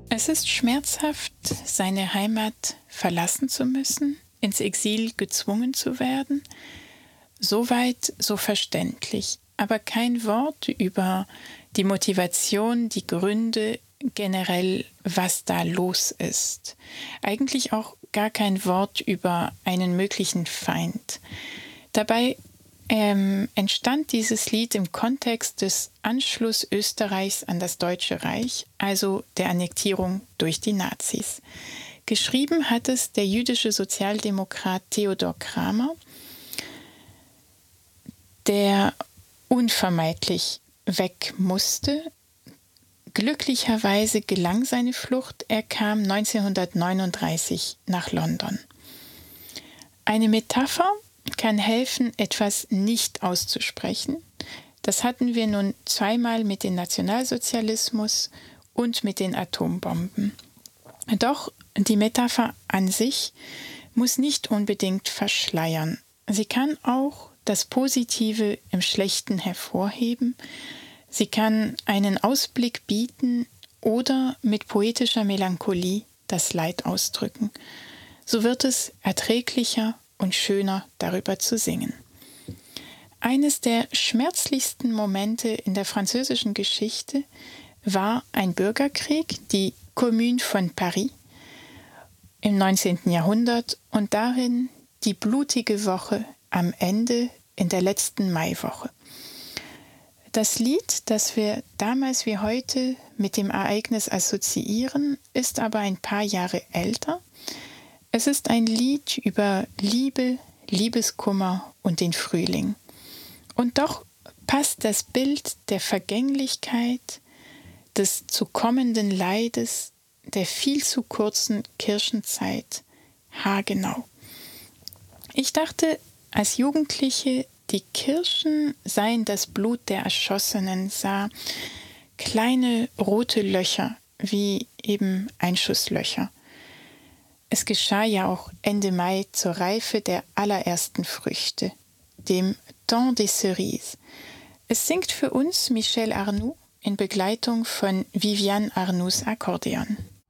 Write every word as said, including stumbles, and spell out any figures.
Es ist schmerzhaft, seine Heimat verlassen zu müssen, ins Exil gezwungen zu werden. Soweit so verständlich, aber kein Wort über die Motivation, die Gründe, generell, was da los ist. Eigentlich auch gar kein Wort über einen möglichen Feind. Dabei ähm, entstand dieses Lied im Kontext des Anschlusses Österreichs an das Deutsche Reich, also der Annektierung durch die Nazis. Geschrieben hat es der jüdische Sozialdemokrat Theodor Kramer, der unvermeidlich weg musste. Glücklicherweise gelang seine Flucht. Er kam neunzehnhundertneununddreißig nach London. Eine Metapher kann helfen, etwas nicht auszusprechen. Das hatten wir nun zweimal mit dem Nationalsozialismus und mit den Atombomben. Doch die Metapher an sich muss nicht unbedingt verschleiern. Sie kann auch das Positive im Schlechten hervorheben. Sie kann einen Ausblick bieten oder mit poetischer Melancholie das Leid ausdrücken. So wird es erträglicher und schöner, darüber zu singen. Eines der schmerzlichsten Momente in der französischen Geschichte war ein Bürgerkrieg, die Commune von Paris im neunzehnten Jahrhundert und darin die blutige Woche am Ende in der letzten Maiwoche. Das Lied, das wir damals wie heute mit dem Ereignis assoziieren, ist aber ein paar Jahre älter. Es ist ein Lied über Liebe, Liebeskummer und den Frühling. Und doch passt das Bild der Vergänglichkeit, des zu kommenden Leides, der viel zu kurzen Kirchenzeit haargenau. Ich dachte als Jugendliche, die Kirchen seien das Blut der Erschossenen, sah kleine rote Löcher wie eben Einschusslöcher. Es geschah ja auch Ende Mai zur Reife der allerersten Früchte, dem Temps des Cerises. Es singt für uns Michel Arnoux in Begleitung von Viviane Arnouds Akkordeon.